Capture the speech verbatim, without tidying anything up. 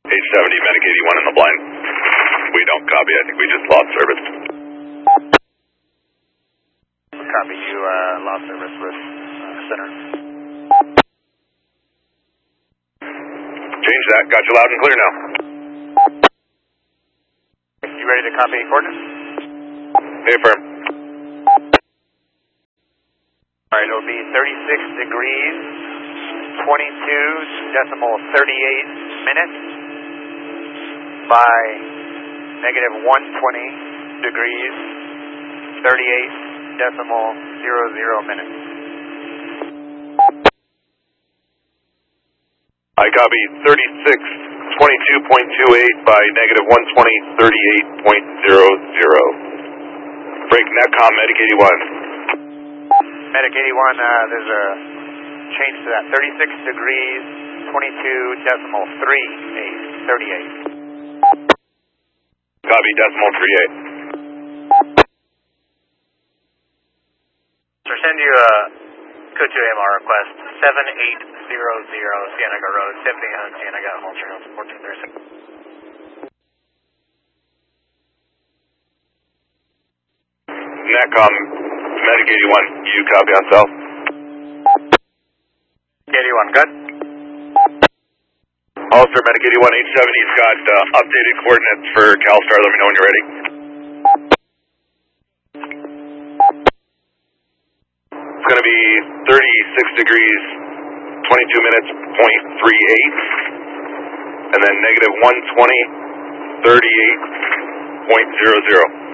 eight seventy, Medic eighty-one in the blind. We don't copy, I think we just lost service. Copy, you uh, lost service with uh, center. Change that, got you loud and clear now. You ready to copy coordinates? Hey, firm. Alright, it'll be thirty-six degrees, twenty-two decimal thirty-eight minutes by negative one twenty degrees, thirty-eight decimal zero zero minutes. I copy thirty-six twenty-two point two eight by negative one twenty thirty-eight point zero zero. Break Netcom, Medic eighty-one. Medic eighty-one, uh, there's a change to that. thirty-six degrees, twenty-two decimal three eight, thirty-eight. Copy, decimal three eight. Sir, send you a code two A M R request, seven eight zero zero Cienega Road, seventy hundred Cienega, Montreal, fourteen thirty-six. Netcom, Medic eighty-one, you copy on cell? eighty-one, good. Hollister, Medic eighty-one, H seventy's got uh, updated coordinates for CalStar. Let me know when you're ready. It's going to be thirty-six degrees, twenty-two minutes, point three eight, and then negative one twenty, thirty-eight point zero zero.